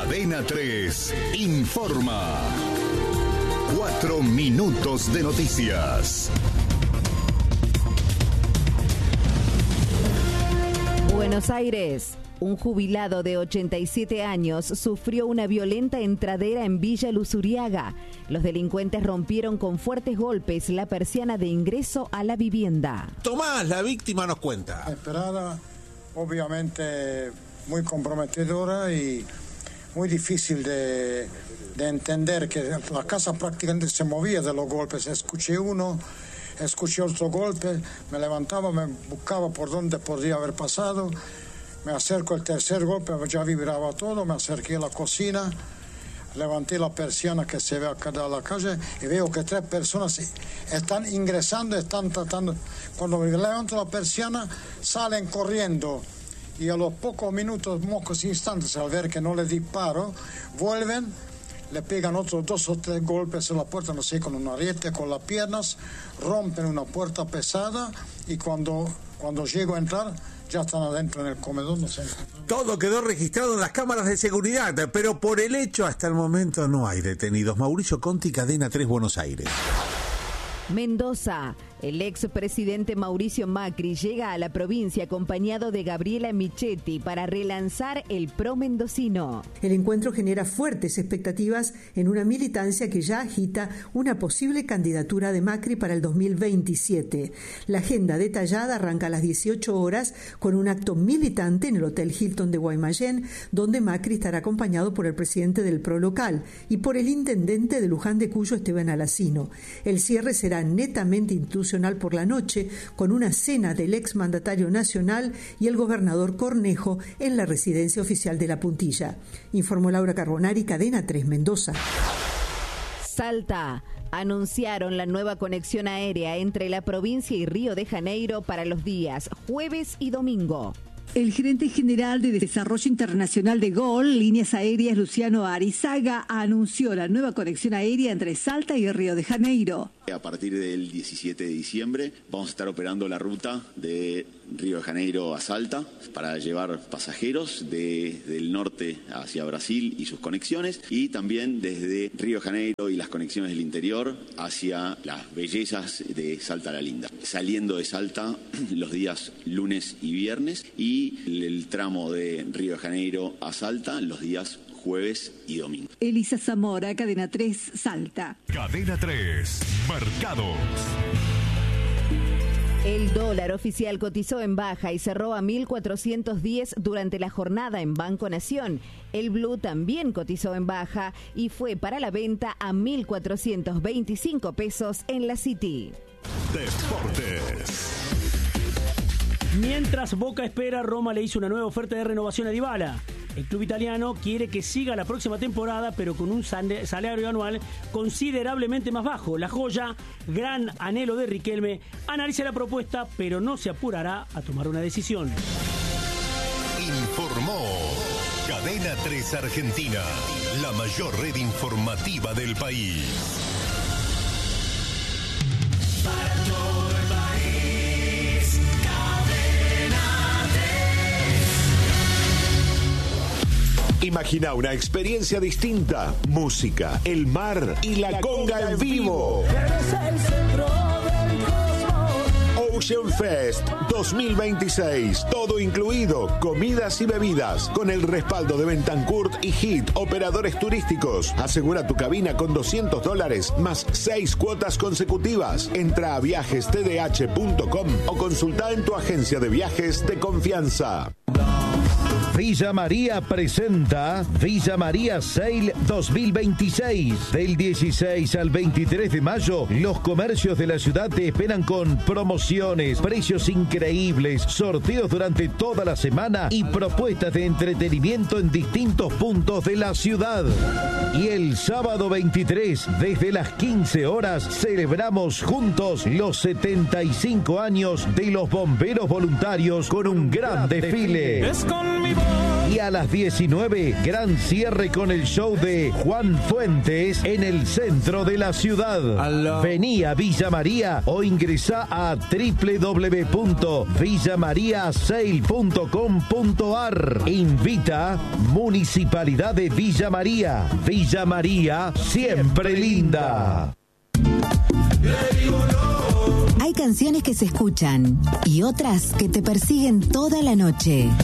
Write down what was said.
Cadena 3 informa. 4 minutos de noticias. Buenos Aires. Un jubilado de 87 años sufrió una violenta entradera en Villa Luzuriaga. Los delincuentes rompieron con fuertes golpes la persiana de ingreso a la vivienda. Tomás, la víctima, nos cuenta. Esperada, obviamente muy comprometedora y muy difícil de entender, que la casa prácticamente se movía de los golpes. Escuché uno, escuché otro golpe, me levantaba, me buscaba por dónde podría haber pasado. Me acerco al tercer golpe, ya vibraba todo, me acerqué a la cocina, levanté la persiana que se ve acá de la calle y veo que 3 personas están ingresando, están tratando. Cuando me levanto la persiana, salen corriendo y a los pocos minutos, pocos instantes, al ver que no les disparo, vuelven, le pegan otros 2 o 3 golpes en la puerta, no sé, con un ariete, con las piernas, rompen una puerta pesada y cuando llego a entrar, ya están adentro en el comedor, no sé. Todo quedó registrado en las cámaras de seguridad, pero por el hecho hasta el momento no hay detenidos. Mauricio Conti, Cadena 3, Buenos Aires. Mendoza. El expresidente Mauricio Macri llega a la provincia acompañado de Gabriela Michetti para relanzar el PRO mendocino. El encuentro genera fuertes expectativas en una militancia que ya agita una posible candidatura de Macri para el 2027. La agenda detallada arranca a las 18 horas con un acto militante en el Hotel Hilton de Guaymallén, donde Macri estará acompañado por el presidente del PRO local y por el intendente de Luján de Cuyo, Esteban Alacino. El cierre será netamente institucional por la noche, con una cena del exmandatario nacional y el gobernador Cornejo en la residencia oficial de La Puntilla. Informó Laura Carbonari, Cadena 3, Mendoza. Salta. Anunciaron la nueva conexión aérea entre la provincia y Río de Janeiro para los días jueves y domingo. El gerente general de Desarrollo Internacional de GOL, Líneas Aéreas, Luciano Arizaga, anunció la nueva conexión aérea entre Salta y Río de Janeiro. A partir del 17 de diciembre vamos a estar operando la ruta de Río de Janeiro a Salta para llevar pasajeros del norte hacia Brasil y sus conexiones, y también desde Río de Janeiro y las conexiones del interior hacia las bellezas de Salta la Linda. Saliendo de Salta los días lunes y viernes, y el tramo de Río de Janeiro a Salta los días jueves y domingo. Elisa Zamora, Cadena 3, Salta. Cadena 3, mercados. El dólar oficial cotizó en baja y cerró a 1.410 durante la jornada en Banco Nación. El blue también cotizó en baja y fue para la venta a 1.425 pesos en la City. Deportes. Mientras Boca espera, Roma le hizo una nueva oferta de renovación a Dybala. El club italiano quiere que siga la próxima temporada, pero con un salario anual considerablemente más bajo. La joya, gran anhelo de Riquelme, analiza la propuesta, pero no se apurará a tomar una decisión. Informó Cadena 3 Argentina, la mayor red informativa del país. Para todo el país, Cadena 3. Imagina una experiencia distinta, música, el mar y la conga en vivo. Eres el centro del cosmos. Ocean Fest 2026, todo incluido, comidas y bebidas, con el respaldo de Bentancourt y Hit, operadores turísticos. Asegura tu cabina con $200 más 6 cuotas consecutivas. Entra a viajestdh.com o consulta en tu agencia de viajes de confianza. Villa María presenta Villa María Sale 2026. Del 16 al 23 de mayo, los comercios de la ciudad te esperan con promociones, precios increíbles, sorteos durante toda la semana y propuestas de entretenimiento en distintos puntos de la ciudad. Y el sábado 23, desde las 15 horas, celebramos juntos los 75 años de los bomberos voluntarios con un gran desfile. Es con mi voz. Y a las 19, gran cierre con el show de Juan Fuentes en el centro de la ciudad. Vení a Villa María o ingresá a www.villamariasale.com.ar. Invita Municipalidad de Villa María. Villa María, siempre linda. Hay canciones que se escuchan y otras que te persiguen toda la noche.